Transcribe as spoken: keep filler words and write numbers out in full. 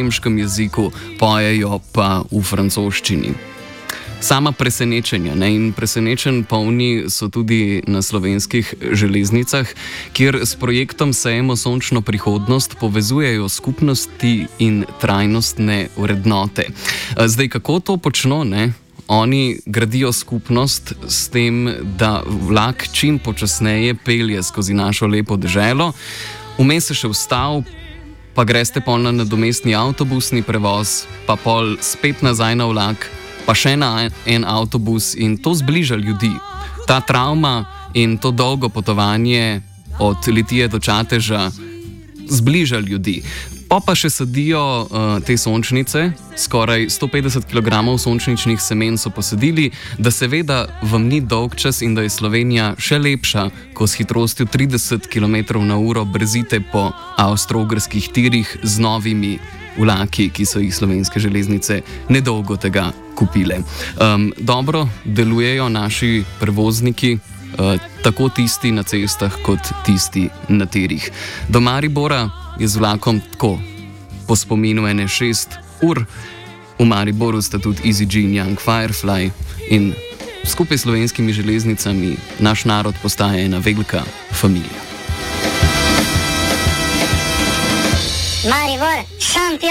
nemškem jeziku, pojejo pa v francoščini. Sama presenečenja, ne, in presenečen polni so tudi na slovenskih železnicah, kjer s projektom Sejemo sončno prihodnost povezujejo skupnosti in trajnostne vrednote. Zdaj, kako to počno, ne? Oni gradijo skupnost s tem, da vlak čim počasneje pelje skozi našo lepo deželo, vmes se še vstav, pa greste pol na nadomestni avtobusni prevoz, pa pol spet nazaj na vlak, pa še na en avtobus, in to zbliža ljudi. Ta travma in to dolgo potovanje od Litije do Čateža zbliža ljudi. Pa pa še sadijo uh, te sončnice, skoraj sto petdeset kilogramov sončničnih semen so posadili, da seveda vam ni dolgčas in da je Slovenija še lepša, ko s hitrostjo trideset kilometrov na uro brzite po avstro-ogrskih tirih z novimi vlaki, ki so jih slovenske železnice nedolgo tega kupile. Um, dobro delujejo naši prevozniki, uh, tako tisti na cestah, kot tisti na tirih. Do Maribora je z vlakom tako, po spominu ene šest ur. V Mariboru sta tudi EasyG in Young Firefly in skupaj s slovenskimi železnicami naš narod postaja ena velika familija. Maribor, šampion!